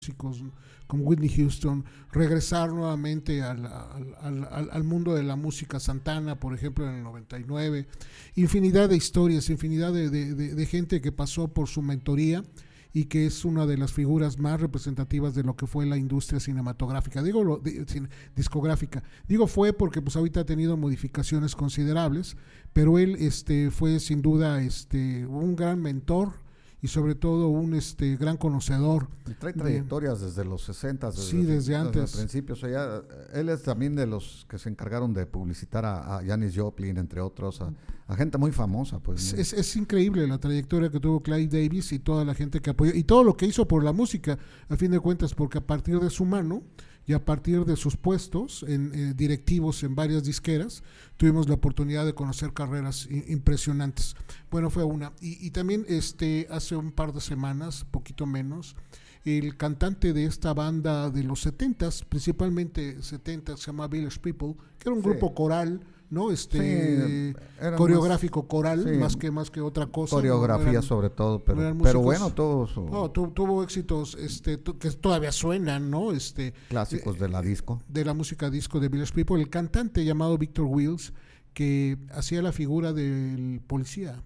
músicos como Whitney Houston, regresar nuevamente al mundo de la música. Santana, por ejemplo, en el 99, infinidad de historias, infinidad de gente que pasó por su mentoría y que es una de las figuras más representativas de lo que fue la industria cinematográfica, discográfica. Digo fue porque pues ahorita ha tenido modificaciones considerables, pero él fue sin duda un gran mentor y sobre todo un gran conocedor. Y trae trayectorias desde los 60, sí, desde antes. Principios. O sea, él es también de los que se encargaron de publicitar a Janis Joplin, entre otros, a gente muy famosa. Pues, es increíble la trayectoria que tuvo Clive Davis y toda la gente que apoyó y todo lo que hizo por la música, a fin de cuentas, porque a partir de su mano y a partir de sus puestos directivos en varias disqueras, tuvimos la oportunidad de conocer carreras impresionantes. Bueno, fue una. Y también hace un par de semanas, poquito menos, el cantante de esta banda de los 70s, principalmente 70s, se llama Village People, que era un grupo coral, ¿no? Coreográfico coral, sí, más que otra cosa. Coreografía, ¿no? Sobre todo, pero bueno, todos. Tuvo éxitos que todavía suenan, ¿no? Clásicos de la disco. De la música disco de Village People. El cantante llamado Victor Wills, que hacía la figura del policía.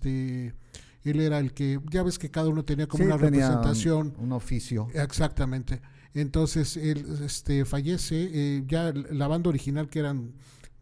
Él era el que, ya ves que cada uno tenía como una representación. Un oficio. Exactamente. Entonces él fallece. Ya la banda original, que eran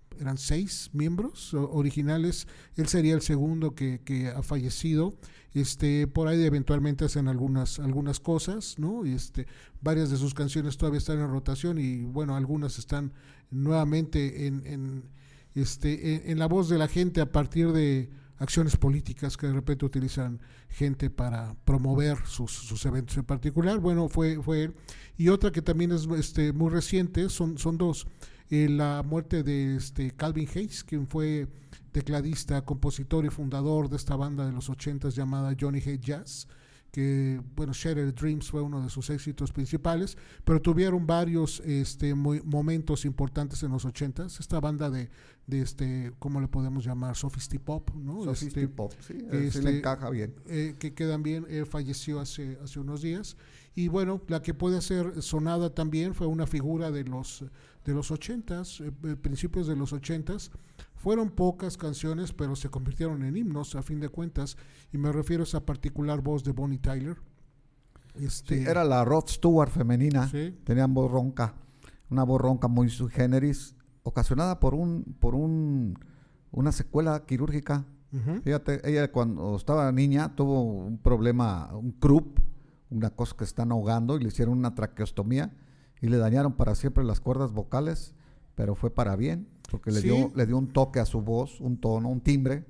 6 miembros originales, él sería el segundo que ha fallecido. Por ahí eventualmente hacen algunas cosas, ¿no? Varias de sus canciones todavía están en rotación y bueno, algunas están nuevamente en la voz de la gente a partir de acciones políticas que de repente utilizan gente para promover sus eventos en particular. Bueno, fue él. Y otra que también es muy reciente, son dos. La muerte de Calvin Hayes, quien fue tecladista, compositor y fundador de esta banda de los 80s llamada Johnny Hate Jazz, que bueno, Shattered Dreams fue uno de sus éxitos principales, pero tuvieron varios momentos importantes en los 80s. Esta banda de ¿cómo le podemos llamar? Sophisti-pop, ¿no? Sophisti-pop, sí, sí le encaja bien. Que quedan bien, falleció hace unos días. Y bueno, la que puede ser sonada también fue una figura de los 80s, principios de los 80s. Fueron pocas canciones, pero se convirtieron en himnos a fin de cuentas, y me refiero a esa particular voz de Bonnie Tyler. Sí, era la Rod Stewart femenina, ¿sí? Tenían voz ronca, una voz ronca muy sui generis, ocasionada por una secuela quirúrgica. Uh-huh. Fíjate, ella cuando estaba niña tuvo un problema, un croup, una cosa que están ahogando, y le hicieron una traqueostomía y le dañaron para siempre las cuerdas vocales, pero fue para bien, porque le dio un toque a su voz, un tono, un timbre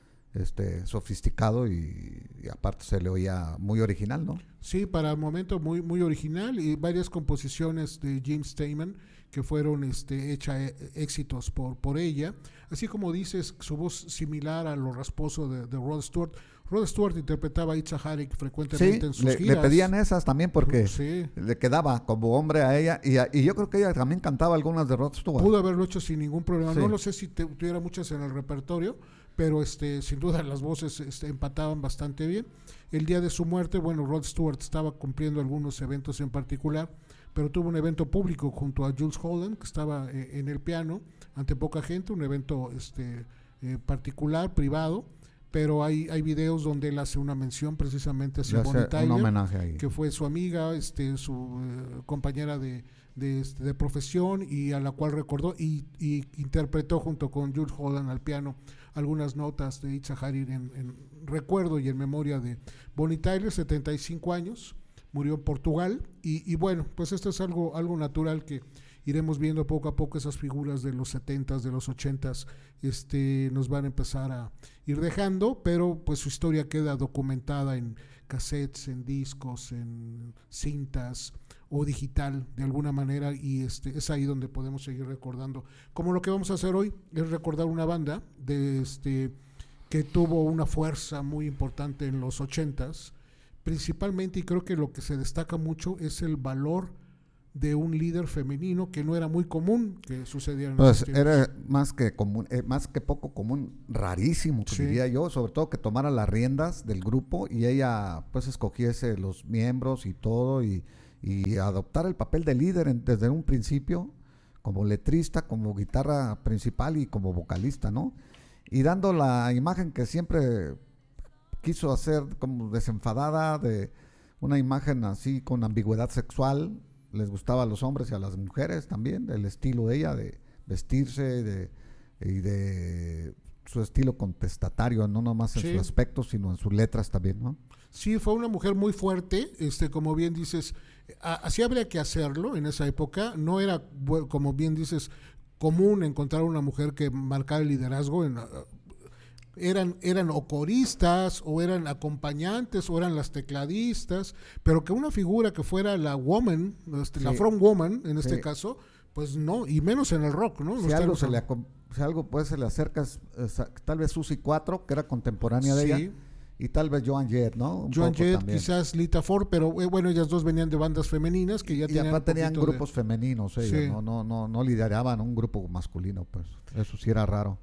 sofisticado y aparte se le oía muy original, ¿no? Sí, para el momento muy, muy original, y varias composiciones de Jim Steinman que fueron hechas éxitos por ella, así como dices, su voz similar a lo rasposo de Rod Stewart. Rod Stewart interpretaba a Itza Harik frecuentemente en sus giras. Le pedían esas también porque le quedaba como hombre a ella, y yo creo que ella también cantaba algunas de Rod Stewart. Pudo haberlo hecho sin ningún problema. No lo sé si tuviera muchas en el repertorio, pero sin duda las voces empataban bastante bien. El día de su muerte, bueno, Rod Stewart estaba cumpliendo algunos eventos en particular, pero tuvo un evento público junto a Jools Holland, que estaba en el piano, ante poca gente, un evento particular, privado, pero hay videos donde él hace una mención precisamente hacia Bonnie Tyler, que fue su amiga, su compañera de profesión, y a la cual recordó y interpretó junto con Jools Holland al piano algunas notas de Itza Harik en recuerdo y en memoria de Bonnie Tyler. 75 años, murió en Portugal, y bueno, pues esto es algo natural que iremos viendo poco a poco. Esas figuras de los 70s, de los 80s, nos van a empezar a ir dejando, pero pues su historia queda documentada en cassettes, en discos, en cintas o digital de alguna manera, y es ahí donde podemos seguir recordando, como lo que vamos a hacer hoy, es recordar una banda que tuvo una fuerza muy importante en los 80s, principalmente, y creo que lo que se destaca mucho es el valor de un líder femenino que no era muy común que sucediera en esos tiempos. Era más que común, más que poco común, rarísimo, diría yo, sobre todo que tomara las riendas del grupo y ella pues escogiese los miembros y todo, y y adoptar el papel de líder desde un principio, como letrista, como guitarra principal y como vocalista, ¿no? Y dando la imagen que siempre quiso hacer, como desenfadada, de una imagen así con ambigüedad sexual. Les gustaba a los hombres y a las mujeres también, el estilo de ella, de vestirse y de su estilo contestatario, no nomás en su aspecto, sino en sus letras también, ¿no? Sí, fue una mujer muy fuerte, como bien dices, así habría que hacerlo en esa época. No era, como bien dices, común encontrar una mujer que marcara el liderazgo. Eran o coristas, o eran acompañantes, o eran las tecladistas, pero que una figura que fuera la woman, la front woman en este caso, pues no, y menos en el rock, ¿no? Si algo se le acerca, tal vez Susie 4, que era contemporánea de ella, y tal vez Joan Jett, ¿no? Joan Jett, quizás Lita Ford, pero bueno, ellas dos venían de bandas femeninas que ya tenían grupos femeninos, ellas, no lideraban un grupo masculino, pues eso sí era raro.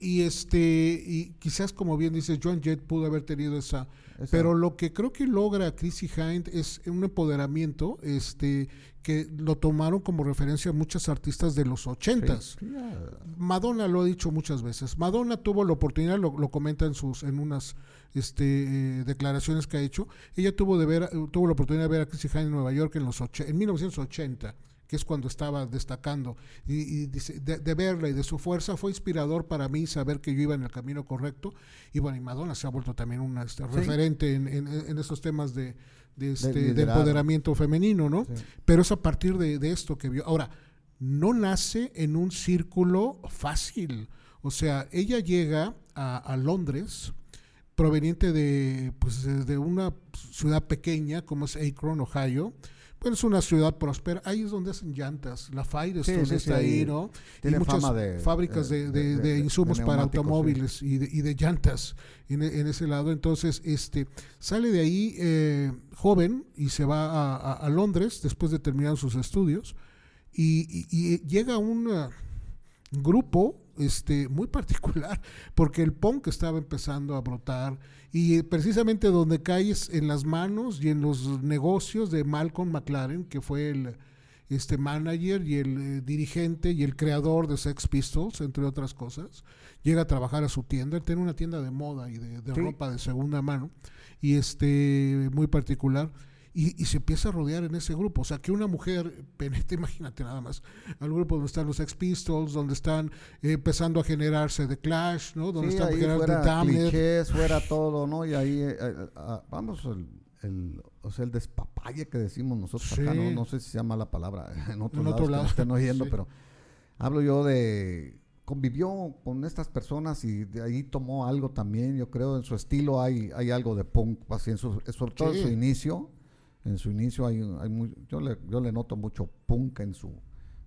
Y quizás, como bien dices, Joan Jett pudo haber tenido esa, pero lo que creo que logra Chrissie Hynde es un empoderamiento que lo tomaron como referencia muchas artistas de los 80s. Madonna lo ha dicho muchas veces. Madonna tuvo la oportunidad, lo comenta en unas declaraciones que ha hecho. Ella tuvo la oportunidad de ver a Chrissie Hynde en Nueva York en 1980, que es cuando estaba destacando, y dice, de verla y de su fuerza fue inspirador para mí saber que yo iba en el camino correcto. Y bueno, y Madonna se ha vuelto también una referente en estos temas de empoderamiento femenino, ¿no? Sí. Pero es a partir de esto que vio. Ahora, no nace en un círculo fácil. O sea, ella llega a Londres proveniente de una ciudad pequeña como es Akron, Ohio. Bueno, es una ciudad próspera. Ahí es donde hacen llantas. La Firestone está ahí, ¿no? Tiene y muchas fama fábricas de insumos para automóviles y de llantas en ese lado. Entonces, sale de ahí joven y se va a Londres después de terminar sus estudios y llega a un grupo muy particular, porque el punk estaba empezando a brotar y precisamente donde caes en las manos y en los negocios de Malcolm McLaren, que fue el manager y el dirigente y el creador de Sex Pistols, entre otras cosas. Llega a trabajar a su tienda. Él tiene una tienda de moda y de ropa de segunda mano y muy particular. Y se empieza a rodear en ese grupo. O sea, que una mujer penetre, imagínate nada más, al grupo donde están los Sex Pistols, donde están empezando a generarse The Clash, ¿no? Donde están generando The Damned. Clichés, fuera todo, ¿no? Y ahí, vamos, el despapalle que decimos nosotros acá, no sé si se llama la palabra en otro lado, que no estén oyendo, pero hablo yo de... Convivió con estas personas y de ahí tomó algo también, yo creo, en su estilo hay algo de punk, así sobre todo en su inicio. En su inicio yo le noto mucho punk en su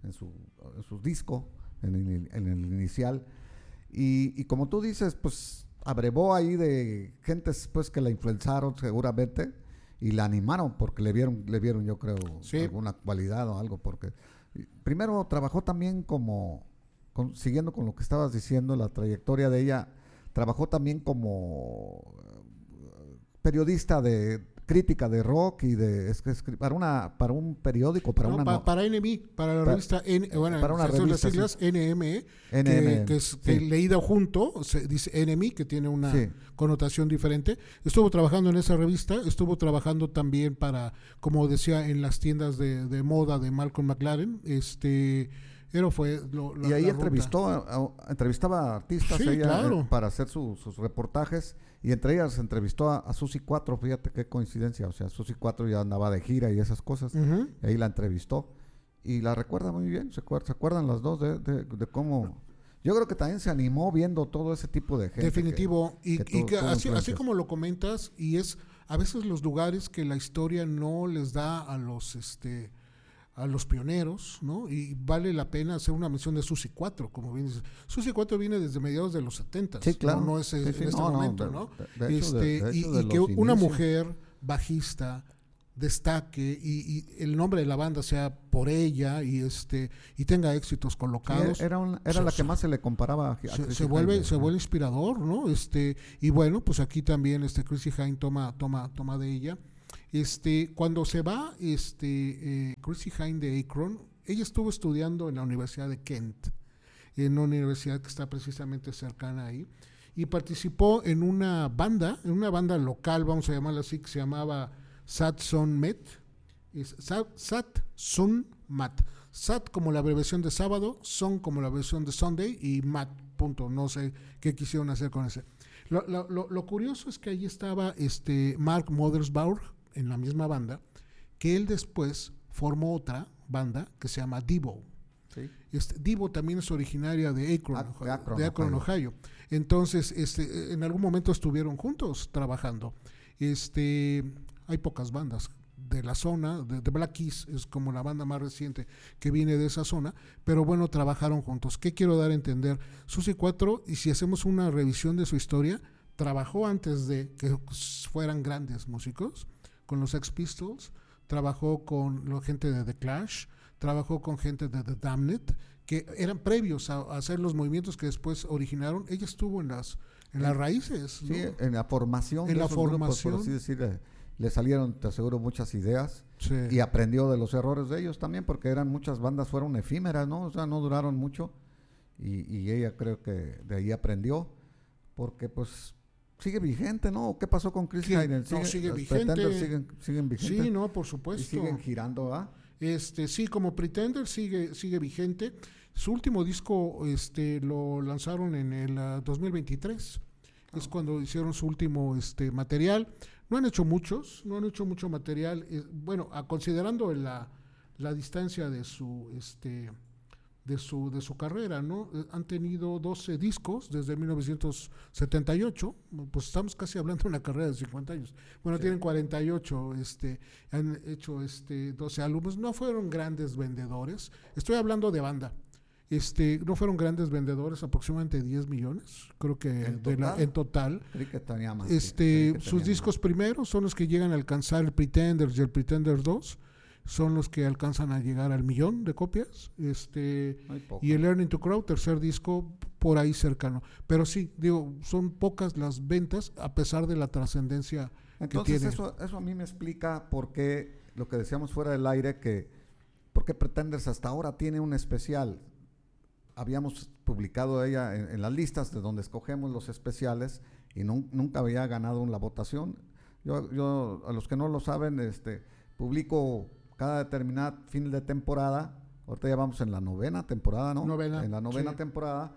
disco, en el inicial. Y como tú dices, pues abrevó ahí de gentes pues que la influenciaron seguramente y la animaron porque le vieron yo creo alguna cualidad o algo, porque primero trabajó también siguiendo con lo que estabas diciendo, la trayectoria de ella, trabajó también como periodista de crítica de rock y para un periódico, para NME, para la revista para una revista, las siglas NME, que es leída junto, se dice NME, que tiene una connotación diferente. Estuvo trabajando en esa revista, estuvo trabajando también como decía, en las tiendas de moda de Malcolm McLaren, y ahí entrevistaba a artistas para hacer sus reportajes, y entre ellas entrevistó a Susie 4, fíjate qué coincidencia, o sea, Susie 4 ya andaba de gira y esas cosas, y ahí la entrevistó y la recuerda muy bien, se acuerdan las dos de cómo. Yo creo que también se animó viendo todo ese tipo de gente. Definitivo, así como lo comentas, y es a veces los lugares que la historia no les da a los pioneros, ¿no? Y vale la pena hacer una mención de Susie 4, como bien dices. Susie 4 viene desde mediados de los 70, sí, claro. No es en este momento, ¿no? Y que una mujer bajista destaque y el nombre de la banda sea por ella y tenga éxitos colocados. Sí, era la que más se le comparaba a se vuelve inspirador, ¿no? Y bueno, pues aquí también Chrissie Hynde toma de ella. Cuando se va Chrissie Hynde de Akron, ella estuvo estudiando en la Universidad de Kent, en una universidad que está precisamente cercana ahí, y participó en una banda local, vamos a llamarla así, que se llamaba Satsum Met, Satsum Mat, Sat como la abreviación de sábado, Son como la abreviación de Sunday y Mat, punto, no sé qué quisieron hacer con ese. Lo curioso es que ahí estaba Mark Mothersbaugh en la misma banda, que él después formó otra banda que se llama Devo. Sí. Devo también es originaria de Akron, Ohio. Entonces, en algún momento estuvieron juntos trabajando. Hay pocas bandas de la zona, de Black Keys es como la banda más reciente que viene de esa zona, pero bueno, trabajaron juntos. ¿Qué quiero dar a entender? Susie 4, y si hacemos una revisión de su historia, trabajó antes de que fueran grandes músicos, con los Sex Pistols, trabajó con la gente de The Clash, trabajó con gente de The Damned, que eran previos a hacer los movimientos que después originaron. Ella estuvo en las raíces, ¿no? Sí, en la formación. En la formación. Grupos, por así decir, le salieron, te aseguro, muchas ideas. Sí. Y aprendió de los errores de ellos también, porque eran muchas bandas, fueron efímeras, ¿no? O sea, no duraron mucho. Y ella creo que de ahí aprendió, porque pues sigue vigente, ¿no? ¿Qué pasó con Chrissie Hynde? Sigue vigente. Siguen vigentes. Sí, no, por supuesto. Y siguen girando, ¿ah? Sí, como Pretender sigue vigente. Su último disco lo lanzaron en el 2023. Es cuando hicieron su último material. No han hecho mucho material. Bueno, considerando la distancia de su carrera, ¿no? Han tenido 12 discos desde 1978, pues estamos casi hablando de una carrera de 50 años. Bueno, sí. Tienen 48, han hecho 12 álbumes, no fueron grandes vendedores, estoy hablando de banda. No fueron grandes vendedores, aproximadamente 10 millones, creo que en total. Creí que tenía más, sus discos primeros son los que llegan a alcanzar el Pretenders y el Pretender 2. Son los que alcanzan a llegar al 1,000,000 de copias, y el Learning to Grow, tercer disco, por ahí cercano. Pero sí, digo, son pocas las ventas a pesar de la trascendencia que tiene. Entonces eso a mí me explica por qué, lo que decíamos fuera del aire, que por qué Pretenders hasta ahora tiene un especial. Habíamos publicado ella en las listas de donde escogemos los especiales y nunca había ganado en la votación. Yo a los que no lo saben, publico cada determinada fin de temporada. Ahorita ya vamos en la 9ª temporada, ¿no? En la 9ª temporada,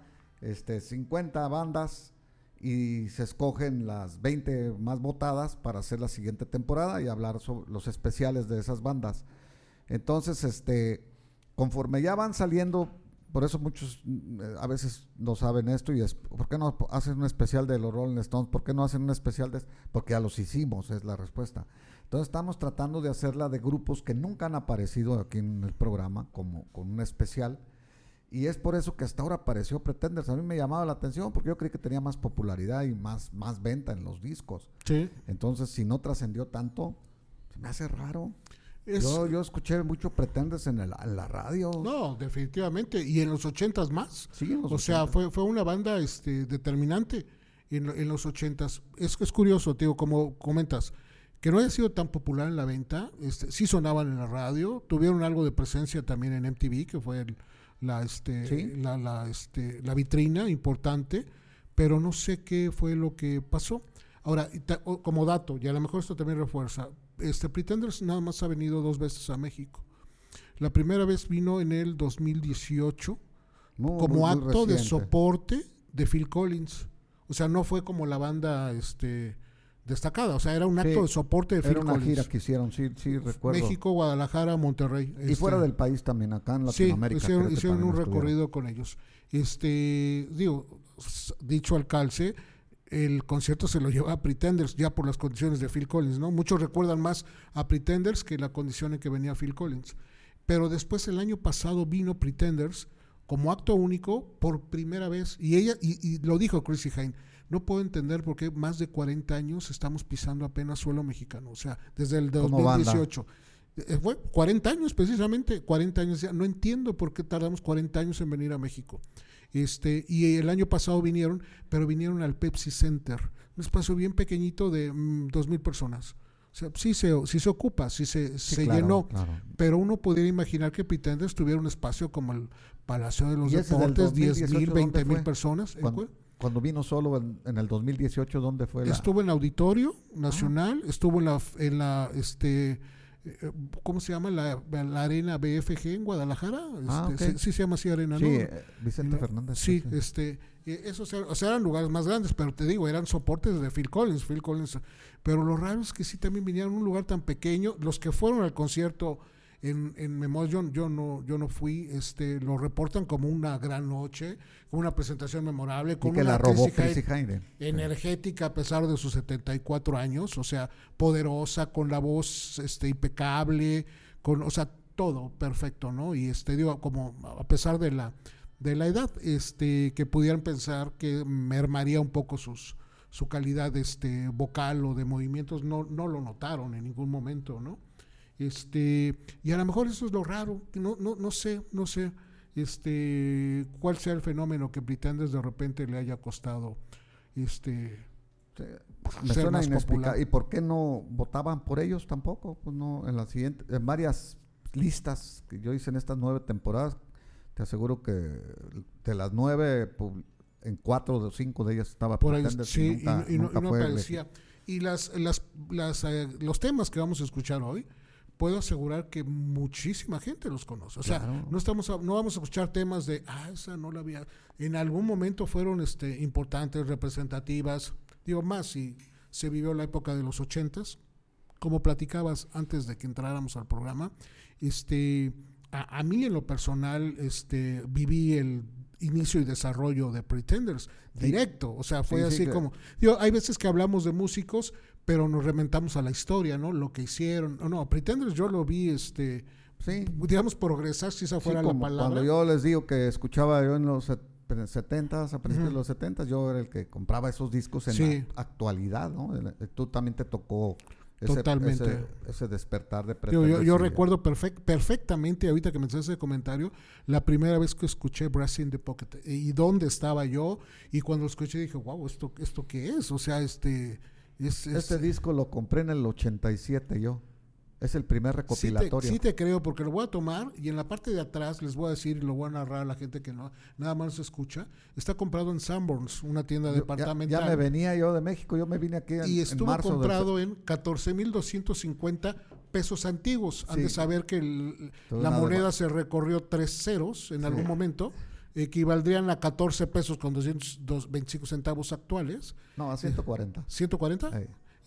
50 bandas, y se escogen las 20 más votadas para hacer la siguiente temporada y hablar sobre los especiales de esas bandas. Entonces, conforme ya van saliendo, por eso muchos a veces no saben esto, y es, ¿por qué no hacen un especial de los Rolling Stones? ¿Por qué no hacen un especial de...? Porque ya los hicimos, es la respuesta. Entonces estamos tratando de hacerla de grupos que nunca han aparecido aquí en el programa, como con un especial, y es por eso que hasta ahora apareció Pretenders. A mí me llamaba la atención porque yo creí que tenía más popularidad y más venta en los discos. Sí. Entonces, si no trascendió tanto, se me hace raro. Yo escuché mucho Pretenders en la radio. No, definitivamente, y en los 80s más. Sí, en los 80s. O sea, fue una banda determinante en los 80s. Es curioso, tío, como comentas, que no haya sido tan popular en la venta. Sí sonaban en la radio, tuvieron algo de presencia también en MTV, que fue la vitrina importante, pero no sé qué fue lo que pasó. Ahora, como dato, y a lo mejor esto también refuerza, Pretenders nada más ha venido 2 veces a México. La primera vez vino en el 2018 como acto de soporte de Phil Collins. O sea, no fue como la banda destacada, o sea, era un acto de soporte de Phil Collins. Era una gira que hicieron, sí recuerdo. México, Guadalajara, Monterrey. Y fuera del país también, acá en Latinoamérica. Sí, hicieron un recorrido con ellos. Dicho al calce, el concierto se lo llevaba a Pretenders, ya por las condiciones de Phil Collins, ¿no? Muchos recuerdan más a Pretenders que la condición en que venía Phil Collins. Pero después, el año pasado, vino Pretenders como acto único por primera vez, y lo dijo Chrissie Hynde: no puedo entender por qué más de 40 años estamos pisando apenas suelo mexicano, o sea, desde el 2018. Fue 40 años precisamente, 40 años ya. No entiendo por qué tardamos 40 años en venir a México. Y el año pasado vinieron, pero vinieron al Pepsi Center, un espacio bien pequeñito de 2,000 personas. O sea, sí se ocupa, sí se llenó, claro. Pero uno podría imaginar que Pretenders tuviera un espacio como el Palacio de los Deportes, 10,000, 20,000 personas. Cuando vino solo en el 2018, ¿dónde fue? Estuvo en Auditorio Nacional, estuvo en la ¿cómo se llama? La Arena BFG en Guadalajara. Okay. Sí se llama así Arena, sí, ¿no? Vicente Fernández. Sí, esos eran lugares más grandes, pero te digo, eran soportes de Phil Collins. Pero lo raro es que sí también vinieron a un lugar tan pequeño. Los que fueron al concierto en Memorial, yo no fui, lo reportan como una gran noche, con una presentación memorable, con que una la robó Chrissie Hynde, energética a pesar de sus 74 años, o sea, poderosa, con la voz impecable, o sea, todo perfecto, ¿no? Y digo, como a pesar de la edad, que pudieran pensar que mermaría un poco su calidad vocal o de movimientos, no lo notaron en ningún momento, ¿no? Y a lo mejor eso es lo raro, no sé cuál sea el fenómeno que Pretenders de repente le haya costado me suena inexplicable. ¿Y por qué no votaban por ellos tampoco? Pues no, en varias listas que yo hice en estas 9 temporadas, te aseguro que de las 9, en 4 o 5 de ellas estaba por ahí, Pretenders, sí, y nunca no fue aparecía. Y los temas que vamos a escuchar hoy, puedo asegurar que muchísima gente los conoce. O sea, claro. no vamos a escuchar temas de, esa no la había. En algún momento fueron importantes, representativas. Digo, más si se vivió la época de los 80s. Como platicabas antes de que entráramos al programa, a mí en lo personal, viví el inicio y desarrollo de Pretenders directo. O sea, fue así como. Digo, hay veces que hablamos de músicos, pero nos remontamos a la historia, ¿no? Lo que hicieron. No, Pretenders yo lo vi, digamos, progresar, si esa fuera la palabra. Cuando yo les digo que escuchaba yo en los 70s, a principios de los 70s, yo era el que compraba esos discos en la actualidad, ¿no? Tú también te tocó totalmente ese despertar de Pretenders. Yo recuerdo perfectamente, ahorita que me haces ese comentario, la primera vez que escuché Brass in the Pocket y dónde estaba yo, y cuando lo escuché dije, wow, ¿esto qué es? O sea, este disco lo compré en el 87 yo. Es el primer recopilatorio. Sí te creo, porque lo voy a tomar y en la parte de atrás les voy a decir y lo voy a narrar a la gente que no nada más se escucha. Está comprado en Sanborns, una tienda departamental. Ya me venía yo de México, yo me vine aquí y estuvo comprado en 14,250 pesos antiguos. Han de saber que la moneda se recorrió 3 ceros en algún momento. Equivaldrían a 14 pesos con 225 centavos actuales. No, a 140. ¿140?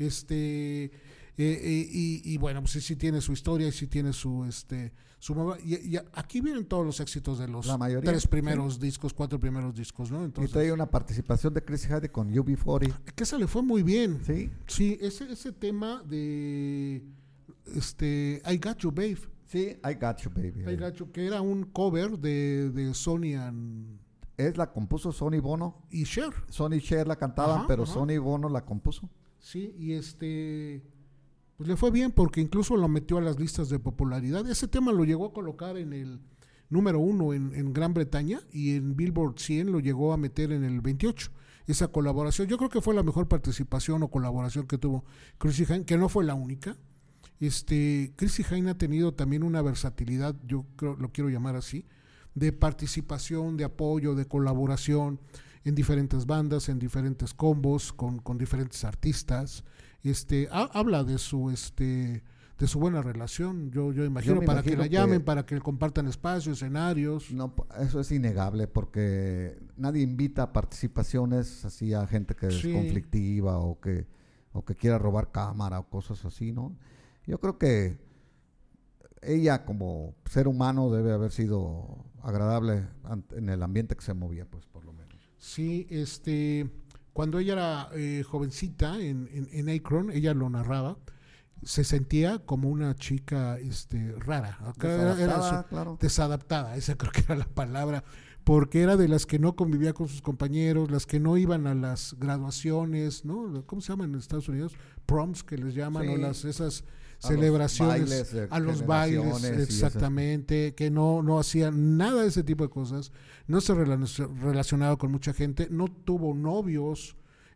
Y bueno, pues sí tiene su historia y sí tiene su y aquí vienen todos los éxitos de los 3 primeros discos, 4 primeros discos, ¿no? Entonces, y trae una participación de Chrissie Hynde con UB40. Que esa le fue muy bien. Sí, ese tema de I Got You Babe. Sí, I Got You Baby. I Got You, que era un cover de Sonny and... La compuso Sonny Bono. Y Cher. Sonny y Cher la cantaban, pero Sonny Bono la compuso. Sí, y pues le fue bien porque incluso lo metió a las listas de popularidad. Ese tema lo llegó a colocar en el número 1 en Gran Bretaña y en Billboard 100 lo llegó a meter en el 28. Esa colaboración, yo creo que fue la mejor participación o colaboración que tuvo Chrissie Hynde, que no fue la única. Chrissie Hynde ha tenido también una versatilidad, yo creo, lo quiero llamar así, de participación, de apoyo, de colaboración en diferentes bandas, en diferentes combos, con diferentes artistas. Habla de su buena relación, yo imagino, para que la llamen, para que compartan espacios, escenarios. No, eso es innegable, porque nadie invita a participaciones así a gente que es conflictiva o que quiera robar cámara o cosas así, ¿no? Yo creo que ella como ser humano debe haber sido agradable en el ambiente que se movía, pues, por lo menos. Sí, cuando ella era jovencita en Akron, ella lo narraba, se sentía como una chica rara. Desadaptada, desadaptada, esa creo que era la palabra, porque era de las que no convivía con sus compañeros, las que no iban a las graduaciones, ¿no? ¿Cómo se llaman en Estados Unidos? Proms, que les llaman, o esas celebraciones, a los bailes, exactamente, que no hacían nada de ese tipo de cosas, no se relacionaba con mucha gente, no tuvo novios,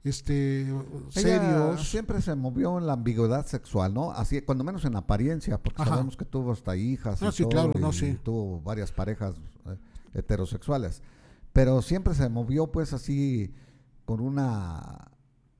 serios. Ella siempre se movió en la ambigüedad sexual, ¿no? Así, cuando menos en apariencia, porque sabemos que tuvo hasta hijas y sí, todo, claro, y tuvo varias parejas heterosexuales, pero siempre se movió pues así con una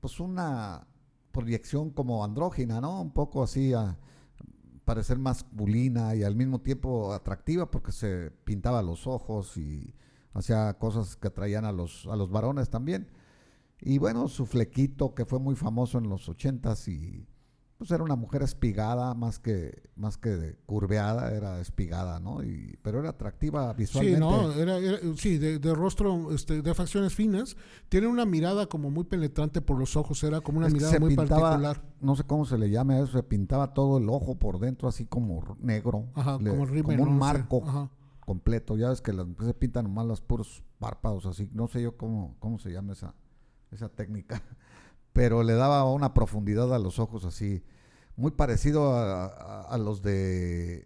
proyección como andrógina, ¿no? Un poco así a parecer masculina y al mismo tiempo atractiva, porque se pintaba los ojos y hacía cosas que atraían a los varones también. Y bueno, su flequito, que fue muy famoso en los 80s, y pues era una mujer espigada, más que curveada, era espigada, ¿no? Pero era atractiva visualmente. Sí, no, de rostro, de facciones finas. Tiene una mirada como muy penetrante por los ojos, era como una mirada muy particular. No sé cómo se le llama a eso, se pintaba todo el ojo por dentro así como negro. Como un marco completo. Ya ves que se pintan nomás los puros párpados así. No sé yo cómo se llama esa técnica. Pero le daba una profundidad a los ojos así, muy parecido a los de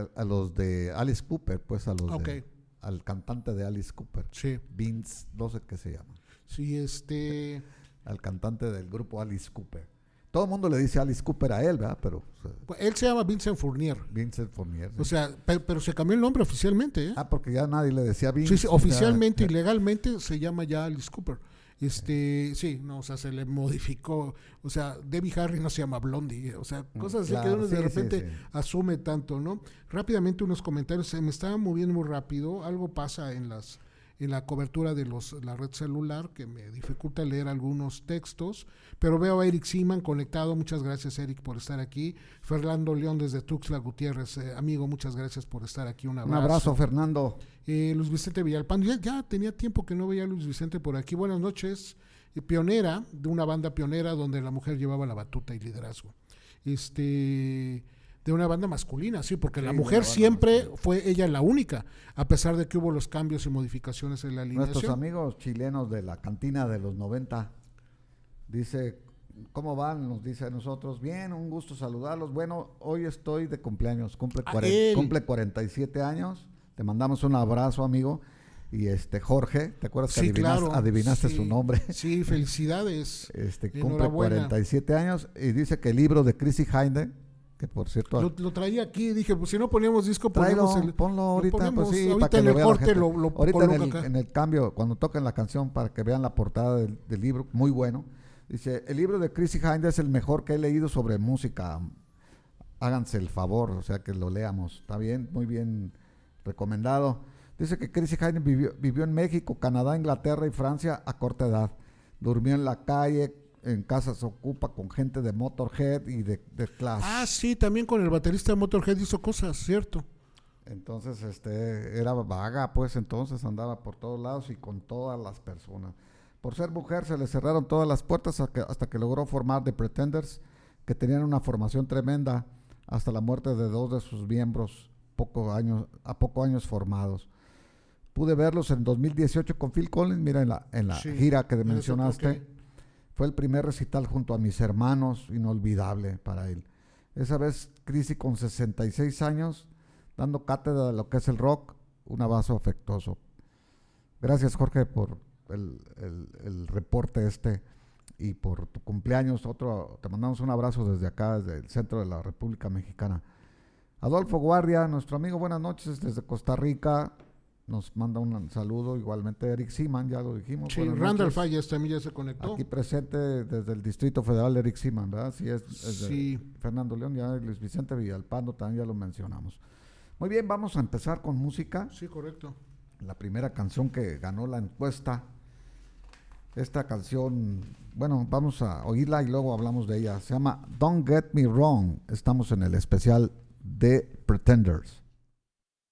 Alice Cooper, pues al cantante de Alice Cooper, sí. Vince, no sé qué se llama. Sí, al cantante del grupo Alice Cooper. Todo el mundo le dice Alice Cooper a él, ¿verdad? Pero él se llama Vincent Fournier. Vincent Fournier. Sí. O sea, pero se cambió el nombre oficialmente, ¿eh? Porque ya nadie le decía Vince. Sí, oficialmente y legalmente se llama ya Alice Cooper. Se le modificó, o sea, Debbie Harry no se llama Blondie, o sea, cosas así que uno de repente asume tanto, ¿no? Rápidamente unos comentarios, se me estaba moviendo muy rápido, algo pasa en la cobertura de la red celular que me dificulta leer algunos textos, pero veo a Eric Seaman conectado, muchas gracias Eric por estar aquí. Fernando León desde Tuxtla Gutiérrez, amigo, muchas gracias por estar aquí, un abrazo. Un abrazo, Fernando. Luis Vicente Villalpando, ya tenía tiempo que no veía a Luis Vicente por aquí, buenas noches. Pionera, de una banda pionera donde la mujer llevaba la batuta y liderazgo. De una banda masculina, sí, porque la mujer siempre fue ella la única, a pesar de que hubo los cambios y modificaciones en la alineación. Nuestros amigos chilenos de la cantina de los 90, dice, ¿cómo van? Nos dice a nosotros, bien, un gusto saludarlos. Bueno, hoy estoy de cumpleaños, cumple 47 años, te mandamos un abrazo, amigo. Y Jorge, ¿te acuerdas que adivinaste su nombre? Sí, felicidades. Cumple 47 años y dice que el libro de Chrissy Hynde, que por cierto lo traía aquí, dije, pues si no poníamos disco, ponlo ahorita, pues sí, ahorita para que en el corte lo ahorita en el cambio, cuando toquen la canción, para que vean la portada del libro, muy bueno. Dice, el libro de Chrissy Hynde es el mejor que he leído sobre música. Háganse el favor, o sea, que lo leamos. Está bien, muy bien recomendado. Dice que Chrissy Hynde vivió en México, Canadá, Inglaterra y Francia a corta edad. Durmió en la calle, en casa se ocupa con gente de Motorhead y de Clash. Sí, también con el baterista de Motorhead hizo cosas, cierto. Entonces, era vaga, pues entonces andaba por todos lados y con todas las personas. Por ser mujer se le cerraron todas las puertas hasta que logró formar The Pretenders, que tenían una formación tremenda, hasta la muerte de 2 de sus miembros, a pocos años formados. Pude verlos en 2018 con Phil Collins, mira, en la gira que mencionaste. Okay. Fue el primer recital junto a mis hermanos, inolvidable para él. Esa vez Chrissy con 66 años, dando cátedra de lo que es el rock, un abrazo afectuoso. Gracias, Jorge, por el reporte y por tu cumpleaños. Te mandamos un abrazo desde acá, desde el centro de la República Mexicana. Adolfo Guardia, nuestro amigo, buenas noches desde Costa Rica. Nos manda un saludo, igualmente Eric Seaman, ya lo dijimos. Sí, Randall Fallas también ya se conectó. Aquí presente desde el Distrito Federal, Eric Seaman, ¿verdad? Sí. Fernando León, ya Luis Vicente Villalpando también ya lo mencionamos. Muy bien, vamos a empezar con música. Sí, correcto. La primera canción que ganó la encuesta. Esta canción, bueno, vamos a oírla y luego hablamos de ella. Se llama Don't Get Me Wrong. Estamos en el especial de Pretenders.